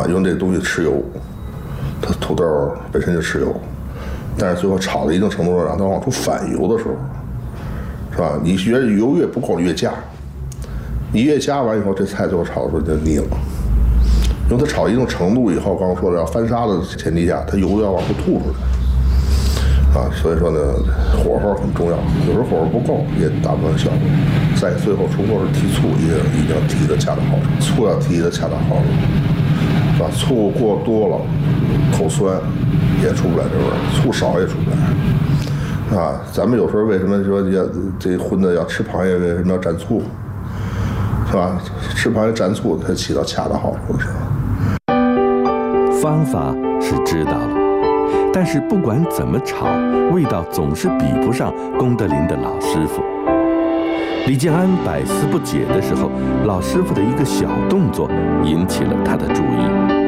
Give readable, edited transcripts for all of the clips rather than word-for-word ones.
因为这个东西吃油，它土豆本身就吃油，但是最后炒到一定程度上，让它往出反油的时候，是吧？你觉得油越不够，你越加，你越加完以后，这菜最后炒的时候就腻了。因为它炒一定程度以后，刚刚说的要翻砂的前提下，它油要往出吐出来，所以说呢，火候很重要，有时候火候不够也达不到效果。在最后出锅时提醋一定要提的恰到好处，醋要提的恰到好处，是吧？醋过多了，口酸也出不来这味儿，醋少也出不来。咱们有时候为什么说要这荤的要吃螃蟹，为什么要蘸醋？是吧？吃螃蟹蘸醋才起到恰到好处的时候。 方法是知道了，但是不管怎么炒，味道总是比不上龚德林的老师傅。李建安百思不解的时候，老师傅的一个小动作引起了他的注意。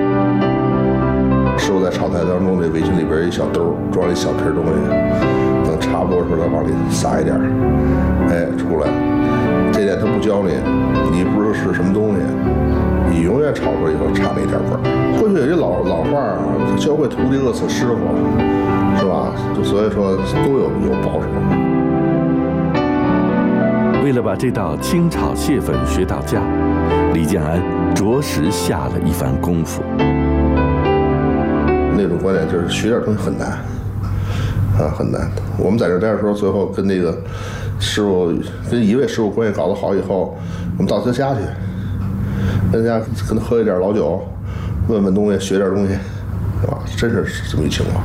师傅在炒菜当中，这围裙里边一小兜装一小瓶东西，等差不多的时候他往里撒一点，出来。这点他不教你，你不知道是什么东西，你永远炒出来以后差那一点味儿。过去有一老话啊，教会徒弟饿死师傅，是吧？所以说都有报酬。 为了把这道清炒蟹粉学到家，李建安着实下了一番功夫。 那种观点就是学点东西很难，很难。我们在这待的时候，最后跟那个师傅，跟一位师傅关系搞得好以后，我们到他家去，跟他喝一点老酒，问问东西，学点东西，是吧？真是这么一情况。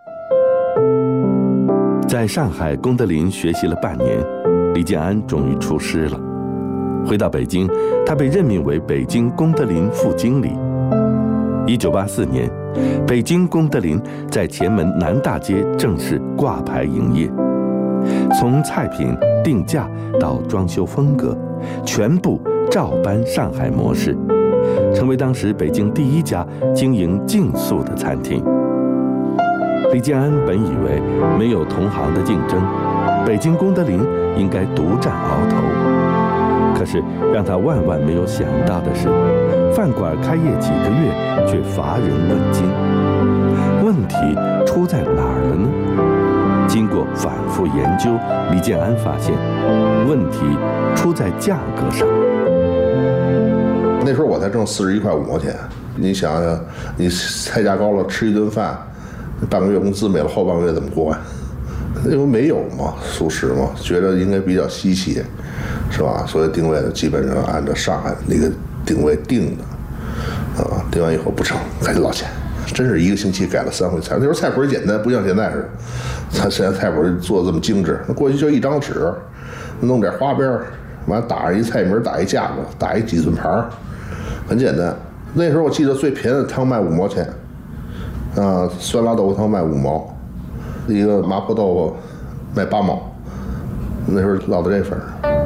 在上海龚德林学习了半年，李建安终于出师了。回到北京，他被任命为北京龚德林副经理。1984年，北京龚德林在前门南大街正式挂牌营业，从菜品、定价到装修风格，全部照搬上海模式，成为当时北京第一家经营净素的餐厅。李建安本以为没有同行的竞争，北京龚德林应该独占鳌头。可是让他万万没有想到的是，饭馆开业几个月却乏人问津。问题出在哪儿了呢？经过反复研究，李建安发现问题出在价格上。 那时候我才挣41块5毛钱，你想想，你菜价高了，吃一顿饭，半个月工资没了，后半个月怎么过呀？因为没有嘛，素食嘛，觉得应该比较稀奇，是吧？所以定位基本上按照上海那个定位定的，定完以后不成，赶紧捞钱。真是一个星期改了3回菜。那时候菜谱也简单，不像现在似的，他现在菜谱做这么精致。那过去就一张纸，弄点花边，完打上一菜名，打一价格，打一几顿盘，很简单。那时候我记得最便宜的汤卖5毛钱，酸辣豆腐汤卖5毛，一个麻婆豆腐卖8毛，那时候落到这份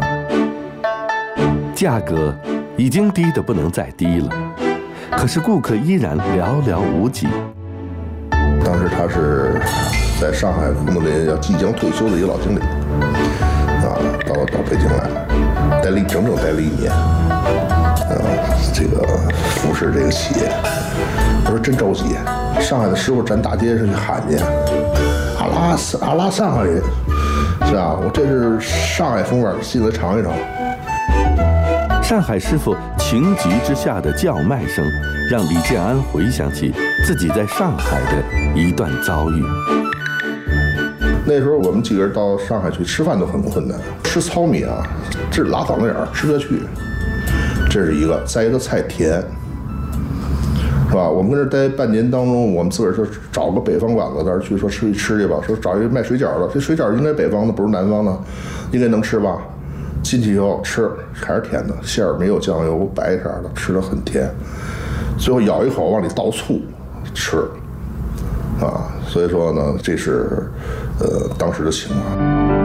儿。 价格已经低得不能再低了，可是顾客依然寥寥无几。 当时他是在上海龚德林要即将退休的一个老经理，到北京来，整整待了1年，这个服侍这个企业。我说真着急，上海的师傅站大街上去喊去，阿拉上海人，是吧？我这是上海风味，进来尝一尝。 上海师傅情急之下的叫卖声，让李建安回想起自己在上海的一段遭遇。 那时候我们几个人到上海去吃饭都很困难，吃糙米啊，这是拉嗓子眼儿，吃得去。这是一个，再一个菜甜，是吧？我们跟这待半年当中，我们自个儿就找个北方馆子那儿去，说吃去吧，说找一个卖水饺的，这水饺应该北方的，不是南方的，应该能吃吧？进去以后吃还是甜的，馅儿没有酱油，白色的，吃得很甜。最后咬一口往里倒醋吃，所以说呢，这是当时的情况。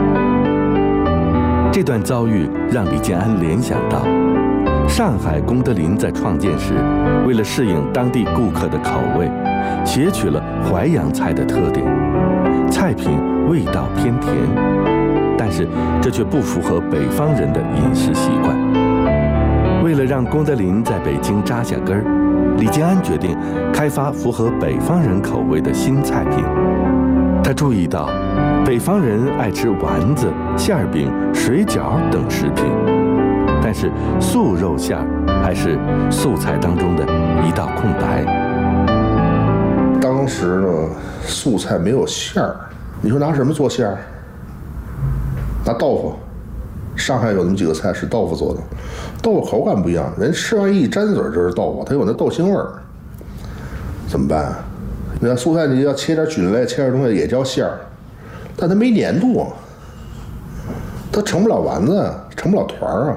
这段遭遇让李建安联想到，上海龚德林在创建时，为了适应当地顾客的口味，截取了淮扬菜的特点，菜品味道偏甜。但是这却不符合北方人的饮食习惯。为了让龚德林在北京扎下根儿， 李建安决定开发符合北方人口味的新菜品。他注意到，北方人爱吃丸子、馅饼、水饺等食品，但是素肉馅还是素菜当中的一道空白。 当时呢，素菜没有馅儿，你说拿什么做馅儿？拿豆腐。上海有那么几个菜是豆腐做的，豆腐口感不一样，人吃完一沾嘴就是豆腐，它有那豆腥味儿，怎么办？那素菜你要切点菌类，切点东西也叫馅儿，但它没粘度，它成不了丸子，成不了团儿啊。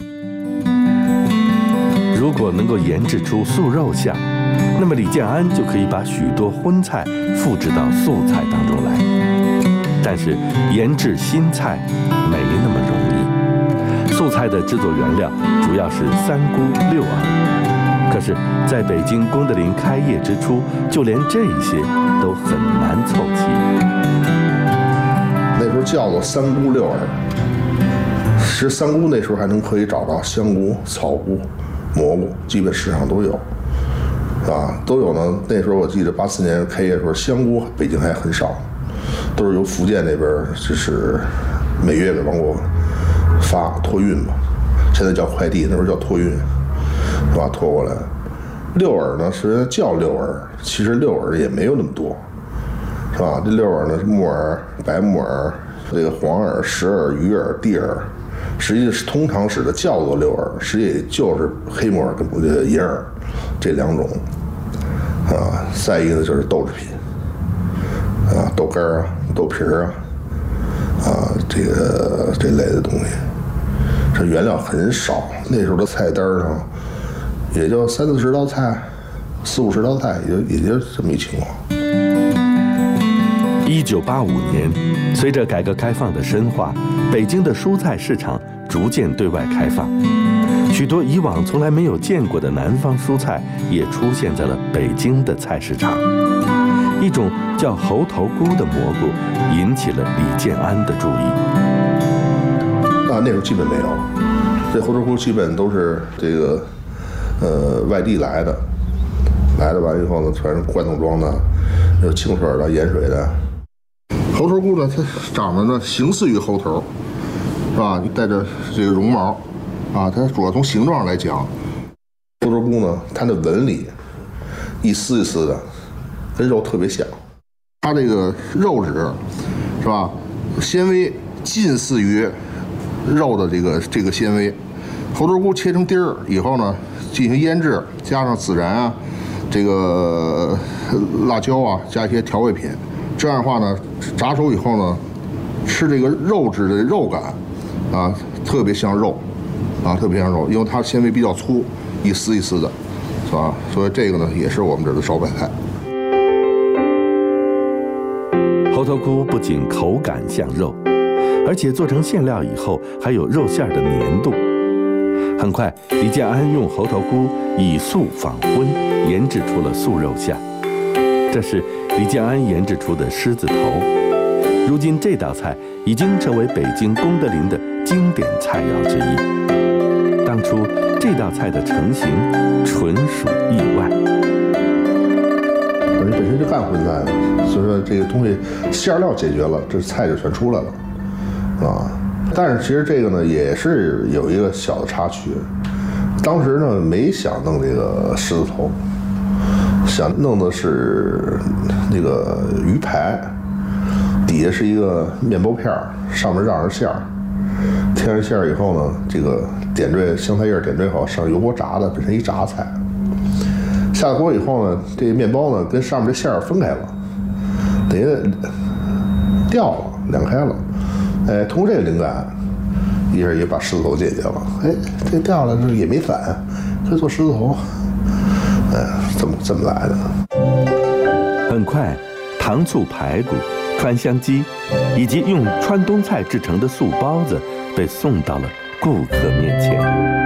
如果能够研制出素肉馅，那么李建安就可以把许多荤菜复制到素菜当中来。但是研制新菜没那么容易。素菜的制作原料主要是三菇、六耳，可是在北京功德林开业之初，就连这些都很难凑齐。 那时候叫做三菇六耳，其实三菇那时候还可以找到香菇、草菇、蘑菇，基本市场都有，啊，都有呢。那时候我记得84年开业的时候，香菇北京还很少，都是由福建那边就是每月给往过发托运嘛，现在叫快递，那时候叫托运，是吧？拖过来。六耳呢是叫六耳，其实六耳也没有那么多，是吧？这六耳呢是木耳、白木耳、这个黄耳、石耳、鱼耳、地耳，实际是通常使的叫做六耳，实际也就是黑木耳跟银耳这两种，啊，再一个呢就是豆制品，啊，豆干啊、豆皮啊，啊，这类的东西。这原料很少，那时候的菜单上也就30-40道菜，40-50道菜，也就这么一情况。 1985年，随着改革开放的深化，北京的蔬菜市场逐渐对外开放，许多以往从来没有见过的南方蔬菜也出现在了北京的菜市场。一种叫猴头菇的蘑菇引起了李建安的注意。 那时候基本没有，这猴头菇基本都是这个外地来的完以后呢，全是罐头装的，有清水的、盐水的。猴头菇呢，它长得呢形似于猴头，是吧？带着这个绒毛，啊，它主要从形状来讲，猴头菇呢，它的纹理一丝一丝的，跟肉特别像。它这个肉质是吧，纤维近似于肉的这个纤维。猴头菇切成丁儿以后呢，进行腌制，加上孜然啊，这个辣椒啊，加一些调味品，这样的话呢，炸熟以后呢，吃这个肉质的肉感啊，特别像肉啊，特别像肉，因为它纤维比较粗，一丝一丝的，是吧？所以这个呢，也是我们这儿的招牌菜。 猴头菇不仅口感像肉，而且做成馅料以后还有肉馅的粘度。很快，李建安用猴头菇以素仿荤，研制出了素肉馅。这是李建安研制出的狮子头。如今这道菜已经成为北京功德林的经典菜肴之一。当初这道菜的成型纯属意外。 我本身就干荤菜的，所以说这个东西馅料解决了，这菜就全出来了，啊。但是其实这个呢也是有一个小的插曲，当时呢没想弄这个狮子头，想弄的是那个鱼排，底下是一个面包片，上面绕上馅儿，贴上馅儿以后呢，这个点缀香菜叶点缀好，上油锅炸的，变成一炸菜。下了锅以后呢，这个面包呢跟上面这馅儿分开了，等于掉了，两开了。哎，通过这个灵感，一下也把狮子头解决了。哎，这掉了也没反，可以做狮子头。哎，这么来的。 很快，糖醋排骨、川香鸡，以及用川东菜制成的素包子被送到了顾客面前。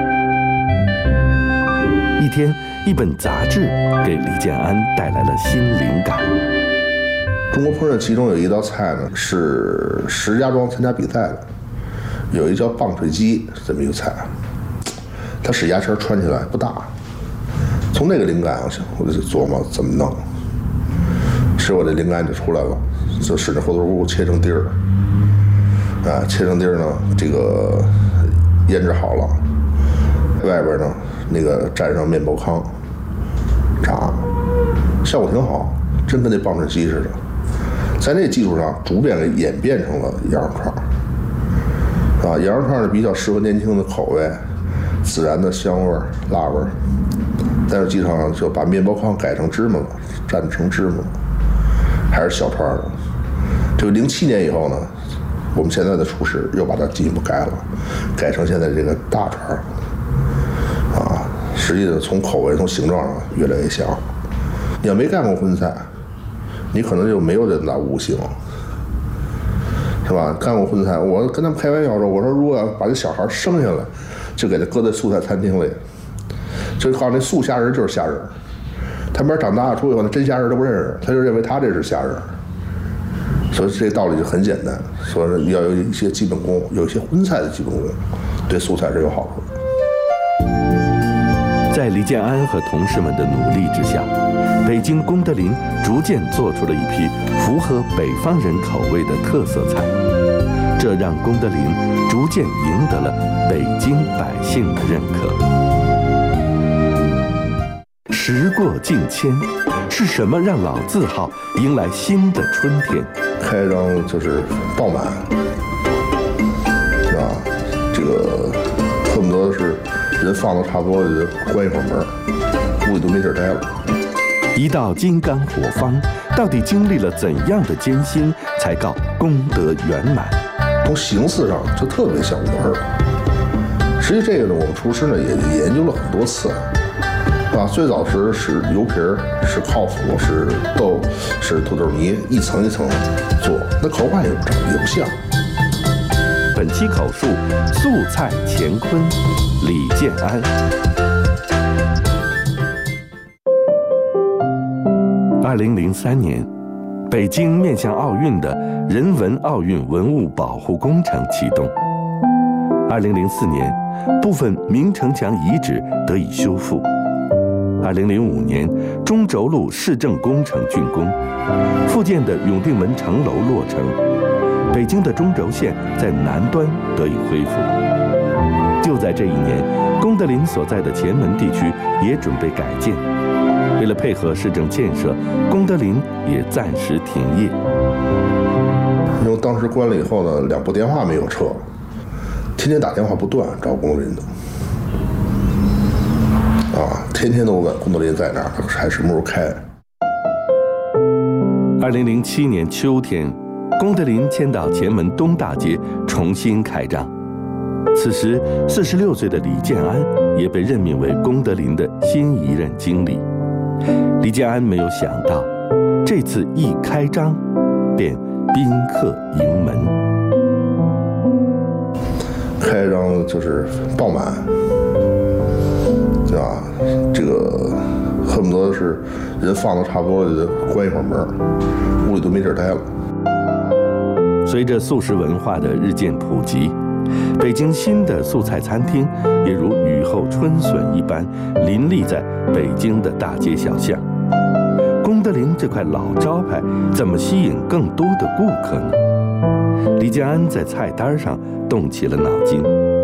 一天，一本杂志给李建安带来了新灵感。 中国烹饪其中有一道菜呢，是石家庄参加比赛的，有一叫棒槌鸡这么一个菜，它使牙签穿起来不大， 从那个灵感我就琢磨怎么弄，是我这灵感就出来了，就使这猴头菇切成丁儿，啊，切成丁儿呢，这个腌制好了，外边呢那个蘸上面包糠炸，效果挺好，真跟那棒槌鸡似的。在那基础上，逐渐给演变成了羊肉串。啊，羊肉串呢比较适合年轻的口味，自然的香味、辣味。但是基础上就把面包糠改成芝麻了，蘸成芝麻了，还是小串的。这个07年以后呢，我们现在的厨师又把它进一步改了，改成现在这个大串。啊，实际上从口味、从形状上越来越像。你要没干过荤菜，你可能就没有这么大悟性。是吧？干过荤菜，我跟他们开玩笑说，我说如果要把这小孩生下来，就给他搁在素菜餐厅里，就告诉那素虾仁就是虾仁，他们长大出以后，那真虾仁都不认识，他就认为他这是虾仁。所以这道理就很简单，说要有一些基本功，有一些荤菜的基本功，对素菜是有好处的。 在李建安和同事们的努力之下，北京功德林逐渐做出了一批符合北方人口味的特色菜，这让功德林逐渐赢得了北京百姓的认可。时过境迁，是什么让老字号迎来新的春天？ 开张就是爆满，是吧？这个恨不得是人放到差不多就关一会儿门，屋里都没地儿待了。 一道金刚火方，到底经历了怎样的艰辛，才告功德圆满？ 从形似上就特别像五味儿。实际这个呢，我们厨师呢也研究了很多次，啊，最早时是油皮儿，是靠脯，是豆，是土豆泥，一层一层做，那口感也不像。 本期口述：素菜乾坤，李建安。2003年，北京面向奥运的人文奥运文物保护工程启动。2004年，部分明城墙遗址得以修复。2005年，中轴路市政工程竣工，复建的永定门城楼落成，北京的中轴线在南端得以恢复。就在这一年，功德林所在的前门地区也准备改建。为了配合市政建设，功德林也暂时停业。 因为当时关了以后呢，2部电话没有撤，天天打电话不断找功德林的，啊，天天都问功德林在哪儿，还什么时候开。 2007年秋天，功德林迁到前门东大街重新开张。此时，46岁的李建安也被任命为功德林的新一任经理。李建安没有想到，这次一开张，便宾客盈门。 开张就是爆满，对吧？这个恨不得是人放到差不多就关一会儿门，屋里都没地儿待了。 随着素食文化的日渐普及，北京新的素菜餐厅也如雨后春笋一般林立在北京的大街小巷。功德林这块老招牌怎么吸引更多的顾客呢？李建安在菜单上动起了脑筋。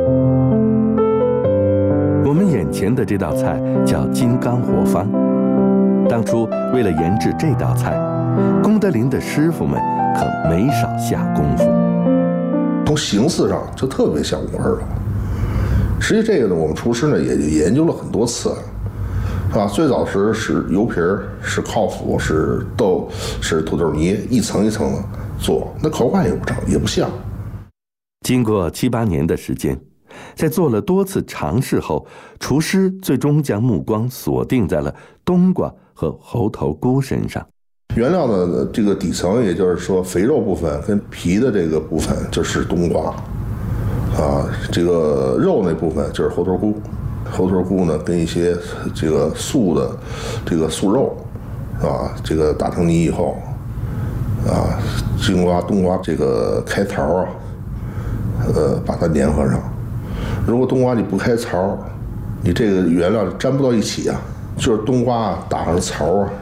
我们眼前的这道菜叫金刚火方。当初为了研制这道菜，功德林的师傅们可没少下功夫。 从形似上就特别像五味儿了。实际这个呢，我们厨师呢也研究了很多次，是吧？最早时是油皮儿，是靠脯，是豆，是土豆泥，一层一层的做，那口感也不像。 经过7、8年的时间，在做了多次尝试后，厨师最终将目光锁定在了冬瓜和猴头菇身上。 原料的这个底层，也就是说肥肉部分跟皮的这个部分就是冬瓜，啊，这个肉那部分就是猴头菇。猴头菇呢跟一些这个素的这个素肉，啊，这个打成泥以后，啊，金瓜、冬瓜这个开槽啊，把它粘合上。如果冬瓜你不开槽，你这个原料粘不到一起啊。 就是冬瓜打上槽啊，